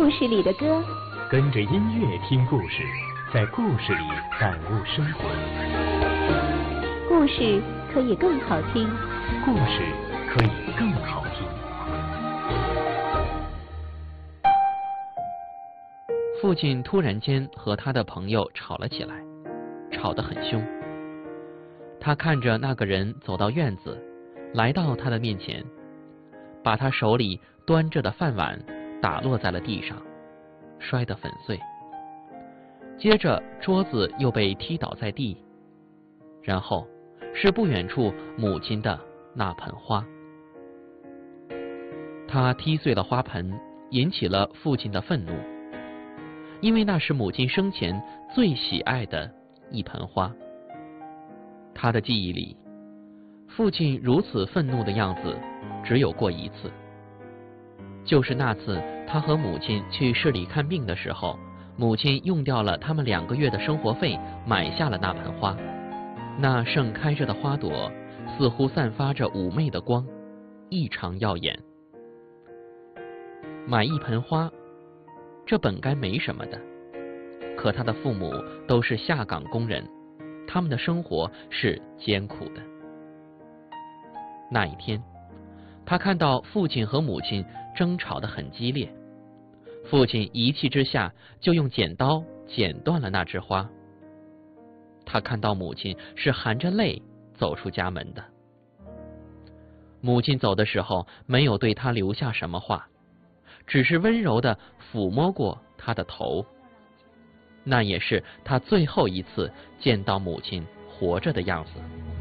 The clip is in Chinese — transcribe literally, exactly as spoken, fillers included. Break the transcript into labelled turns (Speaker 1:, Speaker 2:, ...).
Speaker 1: 故事里的歌，
Speaker 2: 跟着音乐听故事，在故事里感悟生活。
Speaker 1: 故事可以更好听，
Speaker 2: 故事可以更好听。
Speaker 3: 父亲突然间和他的朋友吵了起来，吵得很凶。他看着那个人走到院子，来到他的面前，把他手里端着的饭碗打落在了地上，摔得粉碎。接着桌子又被踢倒在地，然后是不远处母亲的那盆花。他踢碎了花盆，引起了父亲的愤怒，因为那是母亲生前最喜爱的一盆花。他的记忆里，父亲如此愤怒的样子只有过一次，就是那次他和母亲去市里看病的时候，母亲用掉了他们两个月的生活费买下了那盆花。那盛开着的花朵似乎散发着妩媚的光，异常耀眼。买一盆花，这本该没什么的，可他的父母都是下岗工人，他们的生活是艰苦的。那一天，他看到父亲和母亲争吵得很激烈，父亲一气之下就用剪刀剪断了那枝花。他看到母亲是含着泪走出家门的。母亲走的时候没有对他留下什么话，只是温柔地抚摸过他的头。那也是他最后一次见到母亲活着的样子。